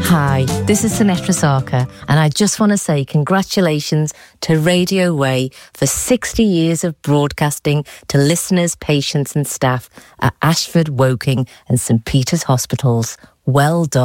Hi, this is Sinetra Sarkar, and I just want to say congratulations to Radio Way for 60 years of broadcasting to listeners, patients and staff at Ashford, Woking and St Peter's Hospitals. Well done.